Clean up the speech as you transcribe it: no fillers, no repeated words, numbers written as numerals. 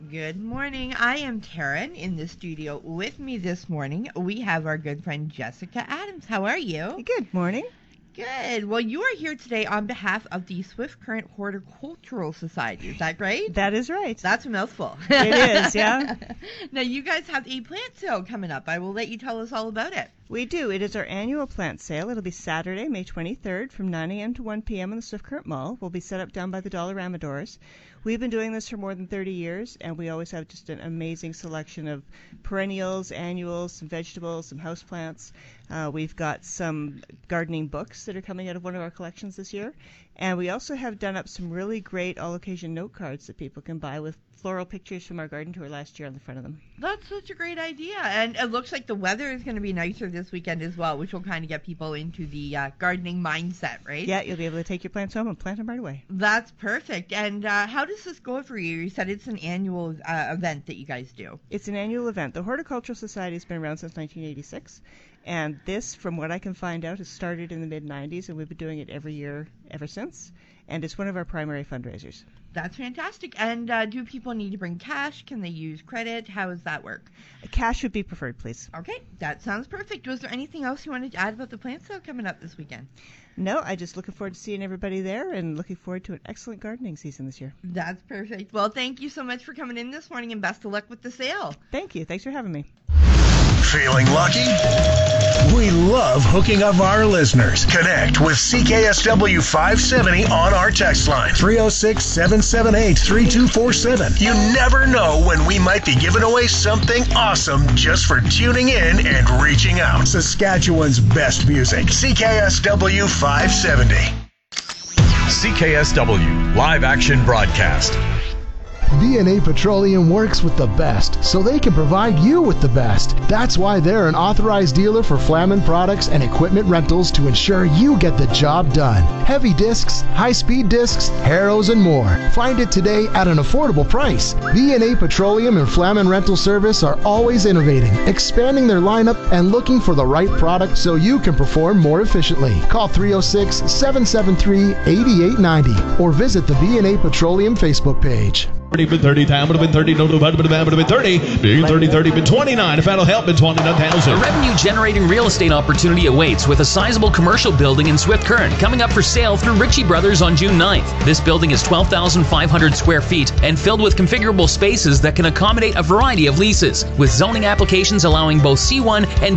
Good morning. I am Taryn in the studio. With me this morning, we have our good friend Jessica Adams. How are you? Good morning. Good. Well, you are here today on behalf of the Swift Current Horticultural Society. Is that right? That is right. That's a mouthful. It is, yeah. Now, you guys have a plant sale coming up. I will let you tell us all about it. We do. It is our annual plant sale. It'll be Saturday, May 23rd from 9 a.m. to 1 p.m. in the Swift Current Mall. We'll be set up down by the Dollarama doors. We've been doing this for more than 30 years, and we always have just an amazing selection of perennials, annuals, some vegetables, some houseplants. We've got some gardening books that are coming out of one of our collections this year. And we also have done up some really great all-occasion note cards that people can buy with floral pictures from our garden tour last year on the front of them. That's such a great idea. And it looks like the weather is going to be nicer this weekend as well, which will kind of get people into the gardening mindset, right? Yeah, you'll be able to take your plants home and plant them right away. That's perfect. And how does this go for you? You said it's an annual event that you guys do. It's an annual event. The Horticultural Society has been around since 1986. And this, from what I can find out, has started in the mid-'90s, and we've been doing it every year ever since. And it's one of our primary fundraisers. That's fantastic. And do people need to bring cash? Can they use credit? How does that work? Cash would be preferred, please. Okay, that sounds perfect. Was there anything else you wanted to add about the plant sale coming up this weekend? No, I just looking forward to seeing everybody there and looking forward to an excellent gardening season this year. That's perfect. Well, thank you so much for coming in this morning, and best of luck with the sale. Thank you. Thanks for having me. Feeling lucky? We love hooking up our listeners. Connect with CKSW 570 on our text line, 306-778-3247. You never know when we might be giving away something awesome just for tuning in and reaching out. Saskatchewan's best music, CKSW 570. CKSW Live Action Broadcast. V&A Petroleum works with the best, so they can provide you with the best. That's why they're an authorized dealer for Flamin products and equipment rentals to ensure you get the job done. Heavy discs, high-speed discs, harrows, and more. Find it today at an affordable price. V&A Petroleum and Flamin Rental Service are always innovating, expanding their lineup, and looking for the right product so you can perform more efficiently. Call 306-773-8890 or visit the V&A Petroleum Facebook page. Been 30, time would have been 30, no, would have been 30, being 30, been 29, if that'll help, been 29,000. A revenue-generating real estate opportunity awaits with a sizable commercial building in Swift Current coming up for sale through Ritchie Brothers on June 9th. This building is 12,500 square feet and filled with configurable spaces that can accommodate a variety of leases, with zoning applications allowing both C1 and